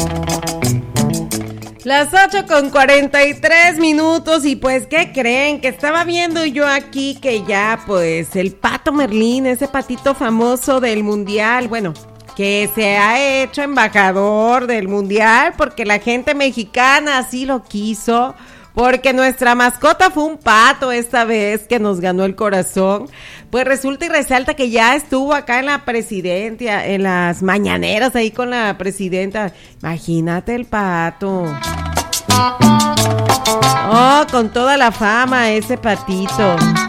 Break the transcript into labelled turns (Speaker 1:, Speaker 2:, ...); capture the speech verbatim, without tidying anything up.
Speaker 1: Las ocho con cuarenta y tres minutos y pues, ¿qué creen? Que estaba viendo yo aquí que ya pues el Pato Merlín, ese patito famoso del mundial, bueno, que se ha hecho embajador del mundial porque la gente mexicana así lo quiso, porque nuestra mascota fue un pato esta vez que nos ganó el corazón. Pues resulta y resalta que ya estuvo acá en la presidencia, en las mañaneras ahí con la presidenta. Imagínate el pato. Oh, con toda la fama ese patito.